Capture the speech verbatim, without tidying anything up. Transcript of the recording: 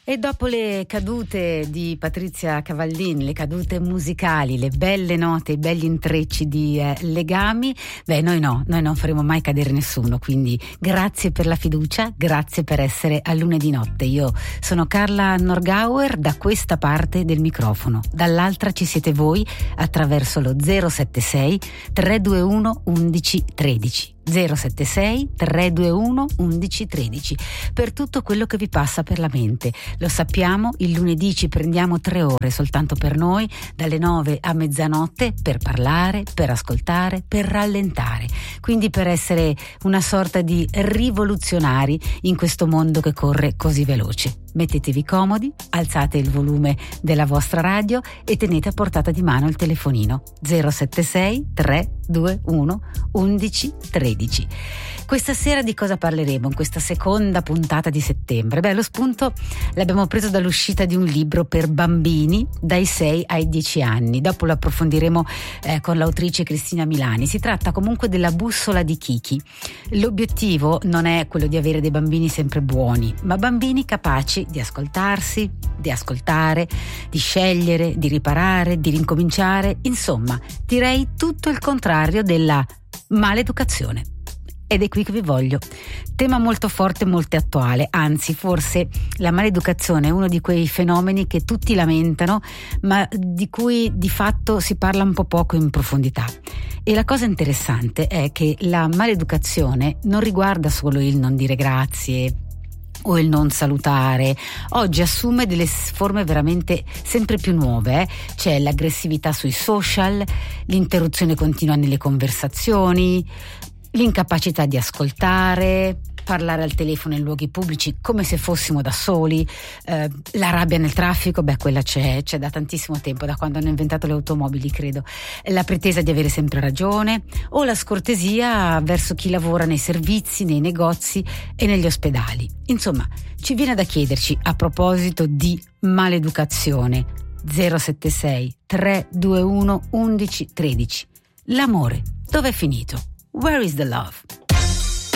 E dopo le cadute di Patrizia Cavallin, le cadute musicali, le belle note, i belli intrecci di eh, Legami, beh noi no, noi non faremo mai cadere nessuno, quindi grazie per la fiducia, grazie per essere a lunedì notte. Io sono Carla Norgauer, da questa parte del microfono, dall'altra ci siete voi attraverso lo zero sette sei tre due uno undici tredici. zero sette sei tre due uno undici tredici per tutto quello che vi passa per la mente. Lo sappiamo, il lunedì ci prendiamo tre ore soltanto per noi, dalle nove a mezzanotte, per parlare, per ascoltare, per rallentare, quindi per essere una sorta di rivoluzionari in questo mondo che corre così veloce. Mettetevi comodi, alzate il volume della vostra radio e tenete a portata di mano il telefonino zero sette sei tre due uno undici tredici. Questa sera di cosa parleremo in questa seconda puntata di settembre? Beh, lo spunto l'abbiamo preso dall'uscita di un libro per bambini dai sei ai dieci anni. Dopo lo approfondiremo eh, con l'autrice Cristina Milani. Si tratta comunque della bussola di Kiki. L'obiettivo non è quello di avere dei bambini sempre buoni, ma bambini capaci di ascoltarsi, di ascoltare, di scegliere, di riparare, di rincominciare, insomma, direi tutto il contrario della maleducazione. Ed è qui che vi voglio. Tema molto forte e molto attuale, anzi forse la maleducazione è uno di quei fenomeni che tutti lamentano, ma di cui di fatto si parla un po' poco in profondità. E la cosa interessante è che la maleducazione non riguarda solo il non dire grazie o il non salutare. Oggi assume delle forme veramente sempre più nuove, eh? C'è l'aggressività sui social, l'interruzione continua nelle conversazioni, l'incapacità di ascoltare, parlare al telefono in luoghi pubblici come se fossimo da soli, eh, la rabbia nel traffico, beh quella c'è, c'è da tantissimo tempo, da quando hanno inventato le automobili credo, la pretesa di avere sempre ragione o la scortesia verso chi lavora nei servizi, nei negozi e negli ospedali. Insomma, ci viene da chiederci a proposito di maleducazione zero sette sei tre due uno undici tredici. L'amore dove è finito? Where is the love?